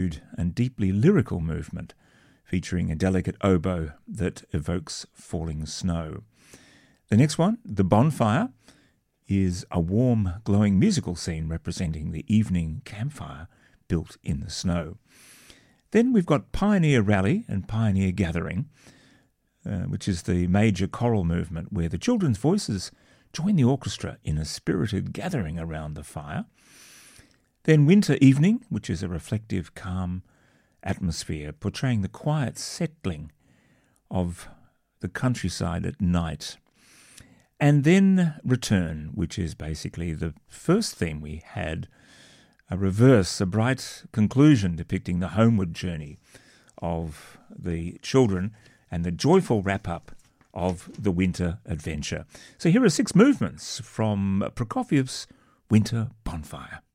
subdued and deeply lyrical movement, featuring a delicate oboe that evokes falling snow. The next one, The Bonfire, is a warm, glowing musical scene representing the evening campfire built in the snow. Then we've got Pioneer Rally and Pioneer Gathering, which is the major choral movement where the children's voices join the orchestra in a spirited gathering around the fire. Then Winter Evening, which is a reflective, calm atmosphere portraying the quiet settling of the countryside at night. And then Return, which is basically the first theme we had, a reverse, a bright conclusion depicting the homeward journey of the children and the joyful wrap-up of the winter adventure. So here are 6 movements from Prokofiev's Winter Bonfire.